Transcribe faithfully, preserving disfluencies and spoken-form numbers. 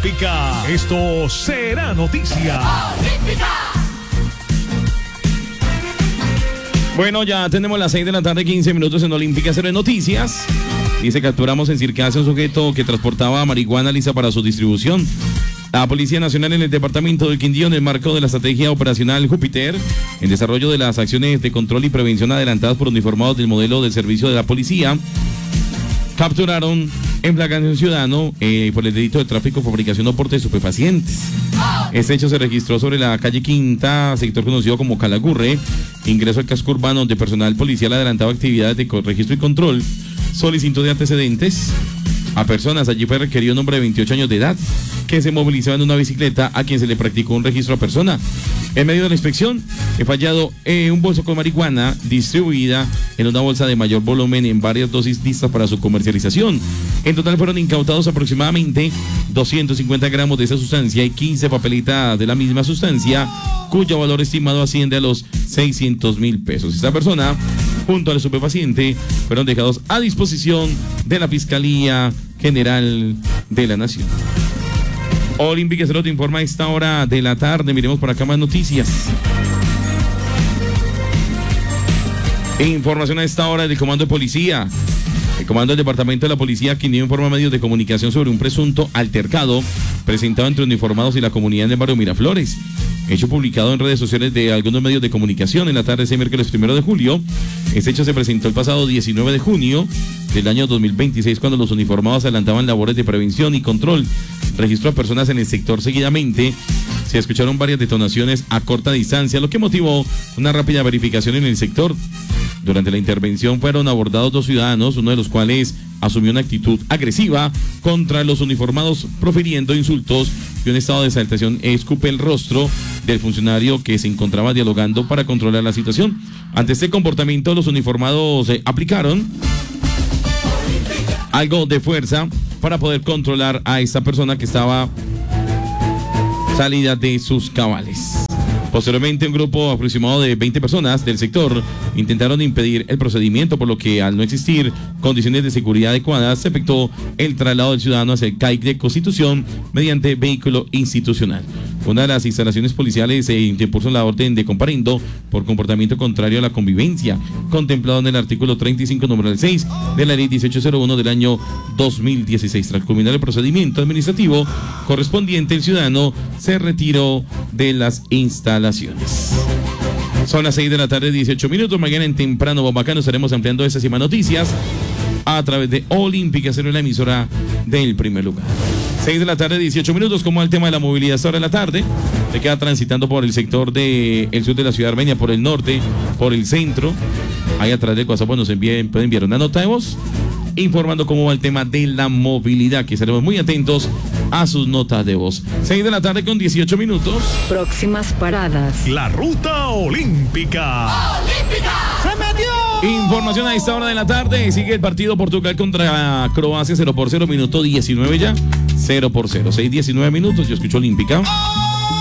Olímpica. Esto será noticia. Olímpica. Bueno, ya tenemos las seis de la tarde, quince minutos en Olímpica Cero de Noticias. Dice, capturamos en Circasia un sujeto que transportaba marihuana lisa para su distribución. La Policía Nacional en el departamento del Quindío, en el marco de la estrategia operacional Júpiter, en desarrollo de las acciones de control y prevención adelantadas por uniformados del modelo de servicio de la policía, capturaron en flagrancia un ciudadano eh, por el delito de tráfico, fabricación o porte de estupefacientes. Este hecho se registró sobre la calle Quinta, sector conocido como Calagurre, ingreso al casco urbano, donde personal policial adelantaba actividades de registro y control, solicitó de antecedentes a personas. Allí fue requerido un hombre de veintiocho años de edad que se movilizaba en una bicicleta, a quien se le practicó un registro a persona. En medio de la inspección, he fallado eh, un bolso con marihuana distribuida en una bolsa de mayor volumen en varias dosis listas para su comercialización. En total fueron incautados aproximadamente doscientos cincuenta gramos de esa sustancia y quince papelitas de la misma sustancia, cuyo valor estimado asciende a los seiscientos mil pesos. Esta persona, junto al estupefaciente, fueron dejados a disposición de la Fiscalía General de la Nación. Olímpica Cero te informa a esta hora de la tarde. Miremos por acá más noticias. Información a esta hora del Comando de Policía. El Comando del Departamento de la Policía Quindío informa a medios de comunicación sobre un presunto altercado presentado entre uniformados y la comunidad en el barrio Miraflores. Hecho publicado en redes sociales de algunos medios de comunicación en la tarde de ese miércoles primero de julio. Este hecho se presentó el pasado diecinueve de junio del año dos mil veintiséis, cuando los uniformados adelantaban labores de prevención y control. Registró a personas en el sector. Seguidamente se escucharon varias detonaciones a corta distancia, lo que motivó una rápida verificación en el sector. Durante la intervención fueron abordados dos ciudadanos, uno de los cuales asumió una actitud agresiva contra los uniformados, profiriendo insultos y un estado de exaltación escupe el rostro del funcionario que se encontraba dialogando para controlar la situación. Ante este comportamiento, los uniformados eh, aplicaron algo de fuerza para poder controlar a esta persona que estaba salida de sus cabales. Posteriormente, un grupo aproximado de veinte personas del sector intentaron impedir el procedimiento, por lo que, al no existir condiciones de seguridad adecuadas, se efectuó el traslado del ciudadano hacia el C A I C de Constitución mediante vehículo institucional. Una de las instalaciones policiales se interpuso la orden de comparendo por comportamiento contrario a la convivencia, contemplado en el artículo treinta y cinco, numeral seis de la ley dieciocho cero uno del año dos mil dieciséis. Tras culminar el procedimiento administrativo correspondiente, el ciudadano se retiró de las instalaciones. Son las seis de la tarde, dieciocho minutos. Mañana en Temprano Bombacano estaremos ampliando estas y más noticias a través de Olímpica Cero, la emisora del primer lugar. seis de la tarde, dieciocho minutos. Como el tema de la movilidad esta hora de la tarde, se queda transitando por el sector del sur de la ciudad armenia, por el norte, por el centro. Ahí atrás del WhatsApp nos envíen, pueden enviar una nota de voz informando cómo va el tema de la movilidad, que estaremos muy atentos a sus notas de voz. seis de la tarde con dieciocho minutos. Próximas paradas. La ruta olímpica. ¡Olímpica! ¡Se metió! Información a esta hora de la tarde. Sigue el partido Portugal contra Croacia, cero por cero, minuto diecinueve ya. cero por cero. seis diecinueve minutos. Yo escucho Olímpica.